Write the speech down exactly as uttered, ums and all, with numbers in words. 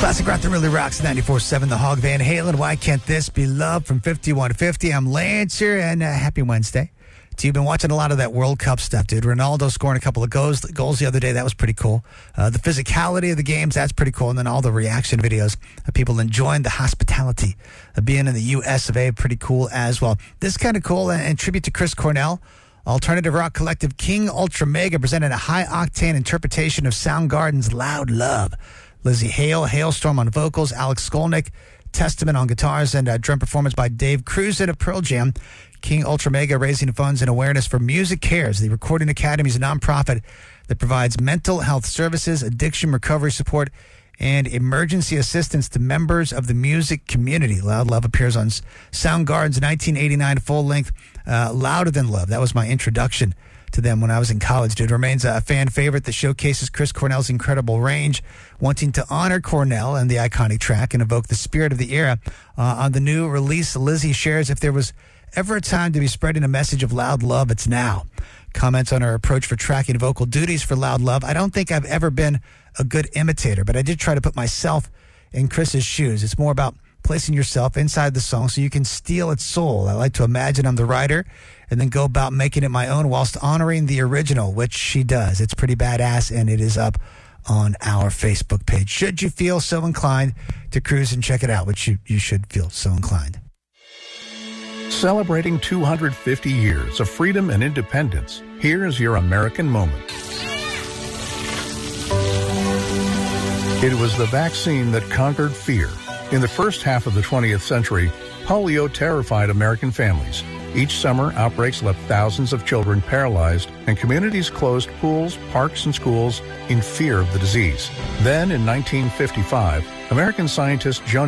Classic rock that really rocks. ninety-four point seven The Hog, Van Halen. Why can't this be love from fifty-one fifty? I'm Lance here, and uh, happy Wednesday. So you've been watching a lot of that World Cup stuff, dude. Ronaldo scoring a couple of goals, goals the other day. That was pretty cool. Uh, the physicality of the games, that's pretty cool. And then all the reaction videos of people enjoying the hospitality of being in the U S of A, pretty cool as well. This is kind of cool. And, and tribute to Chris Cornell. Alternative rock collective King Ultra Mega presented a high-octane interpretation of Soundgarden's Loud Love. Lizzie Hale, Hailstorm on vocals, Alex Skolnick, Testament on guitars, and a drum performance by Dave Cruzan of Pearl Jam. King Ultra Mega raising funds and awareness for Music Cares, the Recording Academy's a nonprofit that provides mental health services, addiction recovery support, and emergency assistance to members of the music community. Loud Love appears on Soundgarden's nineteen eighty-nine full-length uh, Louder Than Love. That was my introduction to them when I was in college, dude. Remains a fan favorite that showcases Chris Cornell's incredible range, wanting to honor Cornell and the iconic track and evoke the spirit of the era. Uh, on the new release, Lizzie shares, if there was ever a time to be spreading a message of loud love, it's now. Comments on her approach for tracking vocal duties for Loud Love. I don't think I've ever been a good imitator, but I did try to put myself in Chris's shoes. It's more about placing yourself inside the song so you can steal its soul. I like to imagine I'm the writer and then go about making it my own whilst honoring the original, which she does. It's pretty badass, and it is up on our Facebook page. Should you feel so inclined to cruise and check it out, which you, you should feel so inclined. Celebrating two hundred fifty years of freedom and independence, here's your American moment. It was the vaccine that conquered fear. In the first half of the twentieth century, polio terrified American families. Each summer, outbreaks left thousands of children paralyzed, and communities closed pools, parks, and schools in fear of the disease. Then, in nineteen fifty-five, American scientist Joan